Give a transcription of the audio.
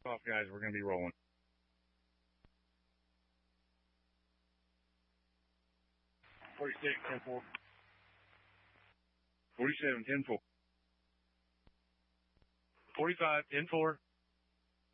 Off, guys. We're going to be rolling. 46, 10-4. 47, 10-4. 45, 10-4.